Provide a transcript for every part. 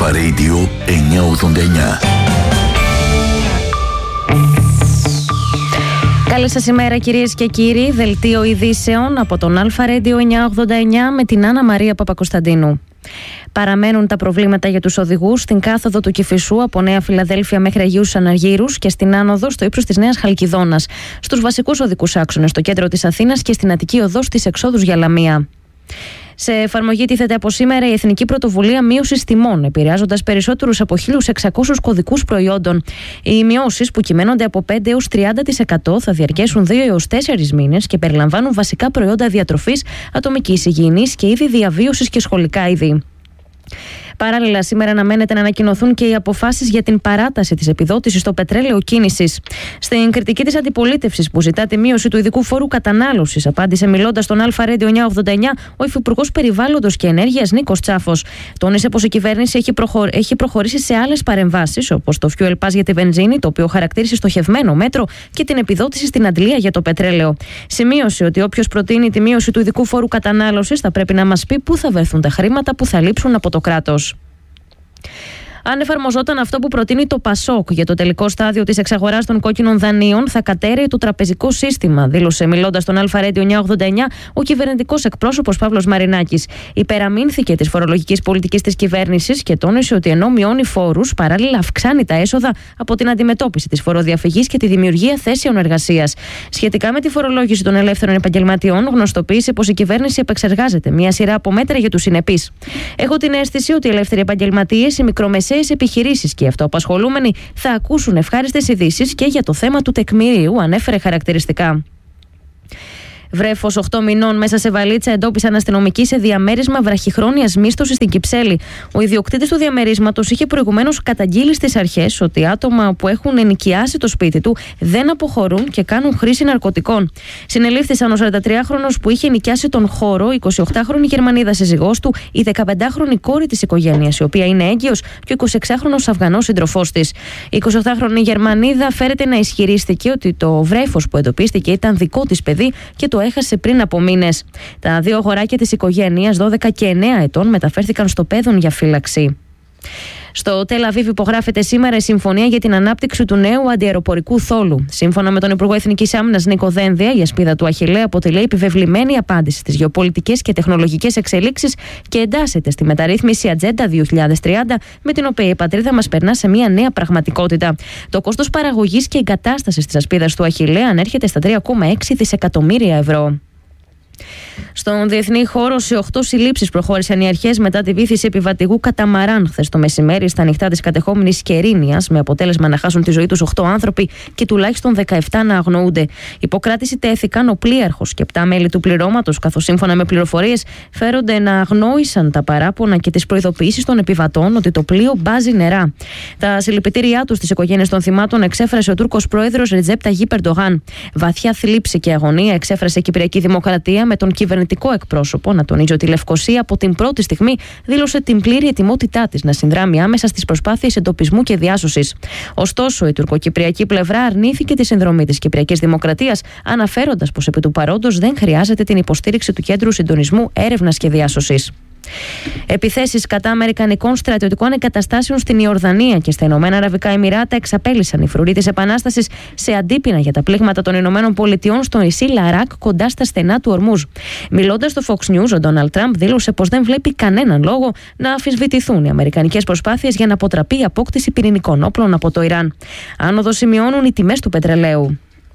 Αλφα Radio 989. Καλή σας ημέρα κυρίες και κύριοι, δελτίο ειδήσεων από τον Αλφα Radio 989 με την Άννα Μαρία Παπακοσταντίνου. Παραμένουν τα προβλήματα για τους οδηγούς στην κάθοδο του Κηφισού από Νέα Φιλαδέλφια μέχρι Αγίους Αναργύρους και στην άνοδο στο ύψος της Νέας Χαλκιδόνας, στους βασικούς οδικούς άξονες στο κέντρο της Αθήνας και στην Αττική Οδό στις εξόδους για Λαμία. Σε εφαρμογή τίθεται από σήμερα η Εθνική Πρωτοβουλία Μείωσης Τιμών, επηρεάζοντας περισσότερους από 1.600 κωδικούς προϊόντων. Οι μειώσεις, που κυμαίνονται από 5 έως 30%, θα διαρκέσουν 2 έως 4 μήνες και περιλαμβάνουν βασικά προϊόντα διατροφής, ατομικής υγιεινής και είδη διαβίωσης και σχολικά είδη. Παράλληλα, σήμερα αναμένεται να ανακοινωθούν και οι αποφάσεις για την παράταση της επιδότησης στο πετρέλαιο κίνησης. Στην κριτική της αντιπολίτευσης που ζητά τη μείωση του ειδικού φόρου κατανάλωσης, απάντησε μιλώντας στον Αλφα Radio 989 ο Υφυπουργός Περιβάλλοντος και Ενέργειας Νίκος Τσάφος. Τόνισε πως η κυβέρνηση έχει προχωρήσει σε άλλες παρεμβάσεις, όπως το Fuel Pass για τη βενζίνη, το οποίο χαρακτήρισε στοχευμένο μέτρο, και την επιδότηση στην αντλία για το πετρέλαιο. Σημείωσε ότι όποιος προτείνει τη μείωση του ειδικού φόρου κατανάλωσης θα πρέπει να μας πει πού θα βρεθούν τα χρήματα που θα λείψουν από το κράτος. Αν εφαρμοζόταν αυτό που προτείνει το ΠΑΣΟΚ για το τελικό στάδιο της εξαγοράς των κόκκινων δανείων, θα κατέρεε το τραπεζικό σύστημα, δήλωσε μιλώντας στον Αλφα Radio 989 ο κυβερνητικός εκπρόσωπος Παύλος Μαρινάκης. Υπεραμείνθηκε της φορολογικής πολιτικής της κυβέρνησης και τόνισε ότι ενώ μειώνει φόρους, παράλληλα αυξάνει τα έσοδα από την αντιμετώπιση της φοροδιαφυγής και τη δημιουργία θέσεων εργασίας. Σχετικά με τη φορολόγηση των ελεύθερων επαγγελματιών, γνωστοποίησε πως η κυβέρνηση επεξεργάζεται μια σειρά από μέτρα για τους συνεπείς. Έχω την αίσθηση ότι οι ελεύθεροι επαγγελματίες, οι μικρομεσαίες επιχειρήσεις και οι αυτοαπασχολούμενοι θα ακούσουν ευχάριστες ειδήσεις και για το θέμα του τεκμηρίου, ανέφερε χαρακτηριστικά. Βρέφος 8 μηνών μέσα σε βαλίτσα εντόπισαν αστυνομικοί σε διαμέρισμα βραχυχρόνιας μίσθωσης στην Κυψέλη. Ο ιδιοκτήτης του διαμερίσματος είχε προηγουμένως καταγγείλει στις αρχές ότι άτομα που έχουν ενοικιάσει το σπίτι του δεν αποχωρούν και κάνουν χρήση ναρκωτικών. Συνελήφθησαν ο 43χρονος που είχε ενοικιάσει τον χώρο, η 28χρονη Γερμανίδα σύζυγός του, η 15χρονη κόρη της οικογένειας, η οποία είναι έγκυος, και ο 26χρονος Αφγανός σύντροφός της. Η 28χρονη Γερμανίδα φέρεται να ισχυρίστηκε ότι το βρέφος που εντοπίστηκε ήταν δικό της παιδί και το έχασε πριν από μήνες. Τα δύο αγοράκια της οικογένειας, 12 και 9 ετών, μεταφέρθηκαν στο Πέδον για φύλαξη. Στο Τελ Αβίβ υπογράφεται σήμερα η συμφωνία για την ανάπτυξη του νέου αντιαεροπορικού θόλου. Σύμφωνα με τον Υπουργό Εθνικής Άμυνας Νίκο Δένδια, η ασπίδα του Αχιλλέα αποτελεί επιβεβλημένη απάντηση στις γεωπολιτικές και τεχνολογικές εξελίξεις και εντάσσεται στη μεταρρύθμιση Ατζέντα 2030, με την οποία η πατρίδα μας περνά σε μια νέα πραγματικότητα. Το κόστος παραγωγής και εγκατάστασης της ασπίδας του Αχιλλέα ανέρχεται στα 3,6 δισεκατομμύρια ευρώ. Στον διεθνή χώρο, σε 8 συλλήψεις προχώρησαν οι αρχές μετά τη βύθιση επιβατηγού καταμαράν χθες το μεσημέρι στα νυχτά της κατεχόμενης Κερίνιας, με αποτέλεσμα να χάσουν τη ζωή τους 8 άνθρωποι και τουλάχιστον 17 να αγνοούνται. Υποκράτηση τέθηκαν ο πλοίαρχος και 7 μέλη του πληρώματος, καθώς σύμφωνα με πληροφορίες φέρονται να αγνόησαν τα παράπονα και τις προειδοποιήσεις των επιβατών ότι το πλοίο μπάζει νερά. Τα συλληπιτήριά τους στις οικογένειες των θυμάτων εξέφρασε ο Τούρκος πρόεδρος Ρετζέπ Ταγίπ Ερντογάν. Βαθιά θλίψη και αγωνία εξέφρασε η Κυπριακή Δημοκρατία, με τον κυβερνητικό εκπρόσωπο να τονίζει ότι η Λευκωσία από την πρώτη στιγμή δήλωσε την πλήρη ετοιμότητά της να συνδράμει άμεσα στις προσπάθειες εντοπισμού και διάσωσης. Ωστόσο, η τουρκοκυπριακή πλευρά αρνήθηκε τη συνδρομή της Κυπριακής Δημοκρατίας, αναφέροντας πως επί του παρόντος δεν χρειάζεται την υποστήριξη του Κέντρου Συντονισμού Έρευνας και Διάσωσης. Επιθέσεις κατά αμερικανικών στρατιωτικών εγκαταστάσεων στην Ιορδανία και στα Ηνωμένα Αραβικά Εμιράτα εξαπέλυσαν οι φρουροί της Επανάστασης σε αντίπεινα για τα πλήγματα των Ηνωμένων Πολιτειών στο νησί Λαράκ, κοντά στα στενά του Ορμούζ. Μιλώντας στο Fox News, ο Ντόναλντ Τραμπ δήλωσε πως δεν βλέπει κανέναν λόγο να αμφισβητηθούν οι αμερικανικές προσπάθειες για να αποτραπεί η απόκτηση πυρηνικών όπλων από το Ιράν. Άνοδο σημειώνουν οι τιμές του πετρελαίου.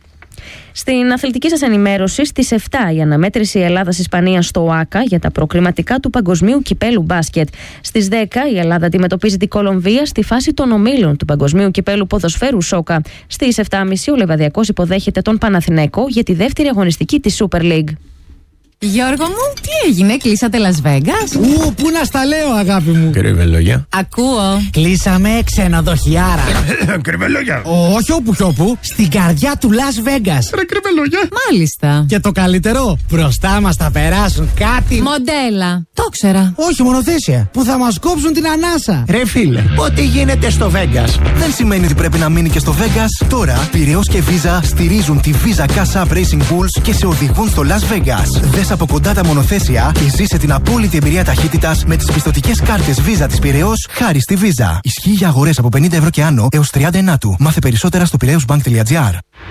Στην αθλητική σας ενημέρωση, στις 7 η αναμέτρηση Ελλάδας-Ισπανίας στο ΟΑΚΑ για τα προκριματικά του Παγκοσμίου Κυπέλου Μπάσκετ. Στις 10 η Ελλάδα αντιμετωπίζει την Κολομβία στη φάση των ομίλων του Παγκοσμίου Κυπέλου Ποδοσφαίρου Σόκα. Στις 7.30 ο Λεβαδιακός υποδέχεται τον Παναθηναϊκό για τη δεύτερη αγωνιστική της Super League. Γιώργο μου, τι έγινε, κλείσατε Las Vegas? Πού να στα λέω, αγάπη μου. Κρυβελόγια. Ακούω. Κλείσαμε ξενοδοχιάρα. Κρυβελόγια. Όχι όπου, στην καρδιά του Las Vegas. Ρε κρυβελόγια. Μάλιστα. Και το καλύτερο, μπροστά μας θα περάσουν κάτι. Μοντέλα. Το ξέρα. Όχι, μονοθέσια. Που θα μας κόψουν την ανάσα. Ρε φίλε, ό,τι γίνεται στο Vegas δεν σημαίνει ότι πρέπει να μείνει και στο Vegas. Τώρα, Πειραιώς και Visa στηρίζουν τη Visa Cash App Racing Bulls και σε οδηγούν στο Las Vegas. Δες Δες από κοντά τα μονοθέσια και ζήσε την απόλυτη εμπειρία ταχύτητας με τις πιστωτικές κάρτες Visa της Πειραιώς χάρη στη Visa. Ισχύει για αγορές από 50 ευρώ και άνω έως 30 του. Μάθε περισσότερα στο piraeusbank.gr.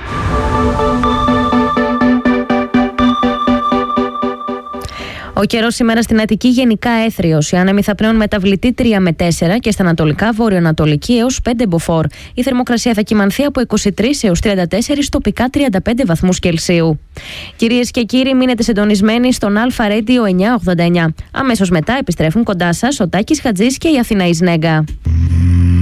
Ο καιρός σήμερα στην Αττική γενικά έθριος. Οι άνεμοι θα πνέουν μεταβλητή 3 με 4 και στα ανατολικά βορειοανατολική έως 5 μποφόρ. Η θερμοκρασία θα κυμανθεί από 23 έως 34, τοπικά 35 βαθμούς Κελσίου. Κυρίες και κύριοι, μείνετε συντονισμένοι στον Αλφα Radio 989. Αμέσως μετά επιστρέφουν κοντά σας ο Τάκης Χατζής και η Αθηναή Σνέγκα.